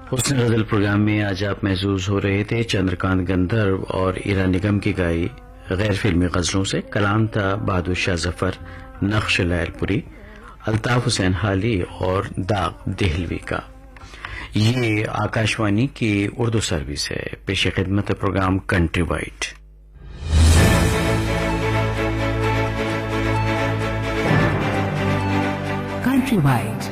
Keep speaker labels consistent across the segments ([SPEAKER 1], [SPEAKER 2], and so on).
[SPEAKER 1] हुस्न गजल प्रोग्राम में आज आप महसूस हो रहे थे चंद्रकांत गंधर्व और ईरा निगम की गाई गैर फिल्मी गजलों से। कलाम था बहादुर शाह जफर, नक्श लैलपुरी, अल्ताफ हुसैन हाली और दाग देहलवी का। ये आकाशवाणी की उर्दू सर्विस है। पेश खिदमत programme country wide.
[SPEAKER 2] Country wide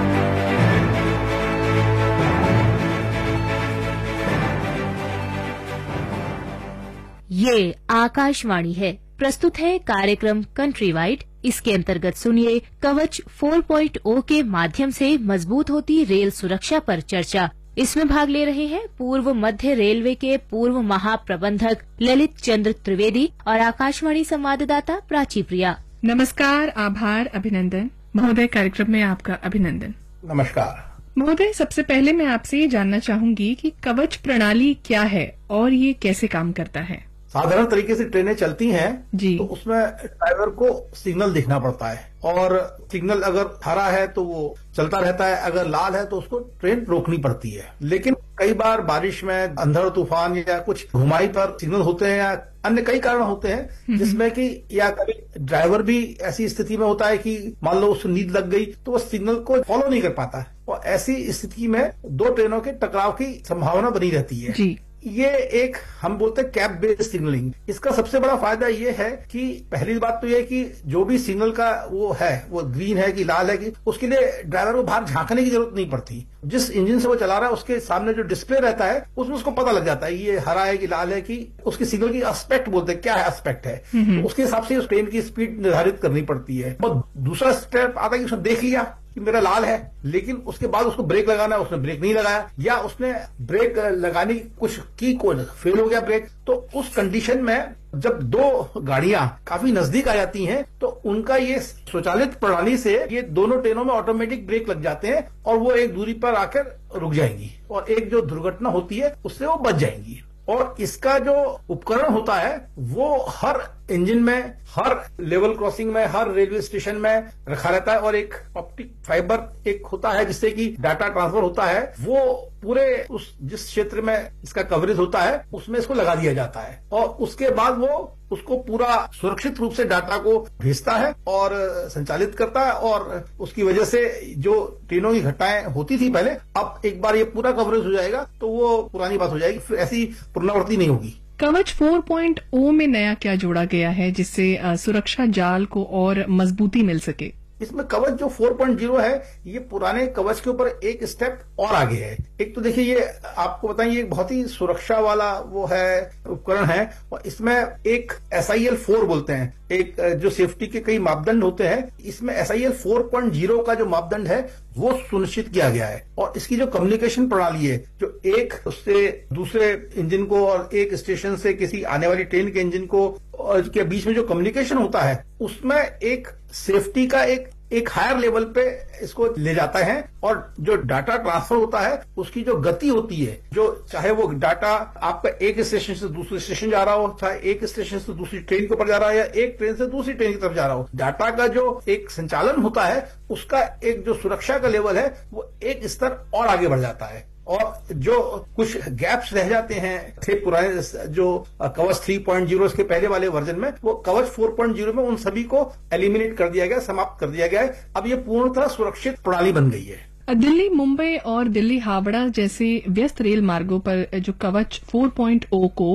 [SPEAKER 3] ये आकाशवाणी है। प्रस्तुत है कार्यक्रम कंट्री वाइड। इसके अंतर्गत सुनिए कवच 4.0 के माध्यम से मजबूत होती रेल सुरक्षा पर चर्चा। इसमें भाग ले रहे हैं पूर्व मध्य रेलवे के पूर्व महाप्रबंधक ललित चंद्र त्रिवेदी और आकाशवाणी संवाददाता प्राची प्रिया।
[SPEAKER 4] नमस्कार, आभार, अभिनंदन महोदय। कार्यक्रम में आपका अभिनंदन।
[SPEAKER 5] नमस्कार
[SPEAKER 4] महोदय। सबसे पहले मैं आपसे ये जानना चाहूंगी कि कवच प्रणाली क्या है और ये कैसे काम करता है।
[SPEAKER 5] साधारण तरीके से ट्रेनें चलती हैं
[SPEAKER 4] जी।
[SPEAKER 5] तो उसमें ड्राइवर को सिग्नल देखना पड़ता है और सिग्नल अगर हरा है तो वो चलता रहता है, अगर लाल है तो उसको ट्रेन रोकनी पड़ती है। लेकिन कई बार बारिश में, अंधड़ तूफान या कुछ घुमाई पर सिग्नल होते हैं या अन्य कई कारण होते हैं जिसमें कि या कभी ड्राइवर भी ऐसी स्थिति में होता है कि मान लो उसको नींद लग गई तो वो सिग्नल को फॉलो नहीं कर पाता है और ऐसी स्थिति में दो ट्रेनों के टकराव की संभावना बनी रहती है जी। ये एक हम बोलते हैं कैप बेस्ड सिग्नलिंग। इसका सबसे बड़ा फायदा ये है कि पहली बात तो ये कि जो भी सिग्नल का वो है, वो ग्रीन है कि लाल है कि उसके लिए ड्राइवर को बाहर झांकने की जरूरत नहीं पड़ती। जिस इंजन से वो चला रहा है उसके सामने जो डिस्प्ले रहता है उसमें उसको पता लग जाता है ये हरा है कि लाल है, कि उसके सिग्नल की एस्पेक्ट बोलते हैं, क्या है एस्पेक्ट है, तो उसके हिसाब से उस ट्रेन की स्पीड निर्धारित करनी पड़ती है। और दूसरा स्टेप आता है कि उसने देख लिया कि मेरा लाल है, लेकिन उसके बाद उसको ब्रेक लगाना है, उसने ब्रेक नहीं लगाया या उसने ब्रेक लगाने की कुछ की फेल हो गया ब्रेक, तो उस कंडीशन में जब दो गाड़ियां काफी नजदीक आ जाती हैं तो उनका ये स्वचालित प्रणाली से ये दोनों ट्रेनों में ऑटोमेटिक ब्रेक लग जाते हैं और वो एक दूरी पर आकर रुक जाएंगी और एक जो दुर्घटना होती है उससे वो बच जाएंगी। और इसका जो उपकरण होता है वो हर इंजन में, हर लेवल क्रॉसिंग में, हर रेलवे स्टेशन में रखा रहता है और एक ऑप्टिक फाइबर एक होता है जिससे कि डाटा ट्रांसफर होता है, वो पूरे उस जिस क्षेत्र में इसका कवरेज होता है उसमें इसको लगा दिया जाता है और उसके बाद वो उसको पूरा सुरक्षित रूप से डाटा को भेजता है और संचालित करता है और उसकी वजह से जो ट्रेनों की घटनाएं होती थी पहले, अब एक बार ये पूरा कवरेज हो जाएगा तो वो पुरानी बात हो जाएगी, फिर ऐसी पुनरावृत्ति नहीं होगी।
[SPEAKER 4] कवच 4.0 में नया क्या जोड़ा गया है जिससे सुरक्षा जाल को और मजबूती मिल सके।
[SPEAKER 5] इसमें कवच जो 4.0 है ये पुराने कवच के ऊपर एक स्टेप और आगे है। एक तो देखिए ये आपको बताएं ये बहुत ही सुरक्षा वाला वो है उपकरण है और इसमें एक SIL 4 बोलते हैं, एक जो सेफ्टी के कई मापदंड होते हैं, इसमें SIL 4.0 का जो मापदंड है वो सुनिश्चित किया गया है और इसकी जो कम्युनिकेशन प्रणाली है, जो एक उससे दूसरे इंजन को और एक स्टेशन से किसी आने वाली ट्रेन के इंजन को के बीच में जो कम्युनिकेशन होता है उसमें एक सेफ्टी का एक हायर लेवल पे इसको ले जाता है और जो डाटा ट्रांसफर होता है उसकी जो गति होती है, जो चाहे वो डाटा आपका एक स्टेशन से दूसरे स्टेशन जा रहा हो, चाहे एक स्टेशन से दूसरी ट्रेन के ऊपर जा रहा है या एक ट्रेन से दूसरी ट्रेन की तरफ जा रहा हो, डाटा का जो एक संचालन होता है उसका एक जो सुरक्षा का लेवल है वो एक स्तर और आगे बढ़ जाता है और जो कुछ गैप्स रह जाते हैं थे पुराने जो कवच 3.0 के पहले वाले वर्जन में, वो कवच 4.0 में उन सभी को एलिमिनेट कर दिया गया, समाप्त कर दिया गया है। अब ये पूर्णतः सुरक्षित प्रणाली बन गई है।
[SPEAKER 4] दिल्ली मुंबई और दिल्ली हावड़ा जैसे व्यस्त रेल मार्गों पर जो कवच 4.0 को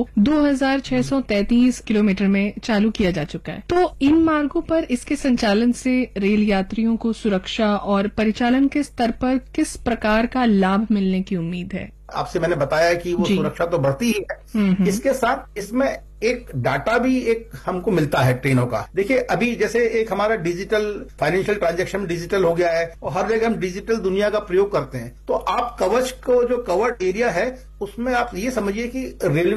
[SPEAKER 4] 2633 किलोमीटर में चालू किया जा चुका है, तो इन मार्गों पर इसके संचालन से रेल यात्रियों को सुरक्षा और परिचालन के स्तर पर किस प्रकार का लाभ मिलने की उम्मीद है।
[SPEAKER 5] आपसे मैंने बताया कि वो सुरक्षा तो बढ़ती ही है, इसके साथ इसमें एक डाटा भी एक हमको मिलता है ट्रेनों का। देखिए अभी जैसे एक हमारा डिजिटल फाइनेंशियल ट्रांजैक्शन डिजिटल हो गया है और हर जगह हम डिजिटल दुनिया का प्रयोग करते हैं, तो आप कवच को जो कवर्ड एरिया है उसमें आप ये समझिए कि रेलवे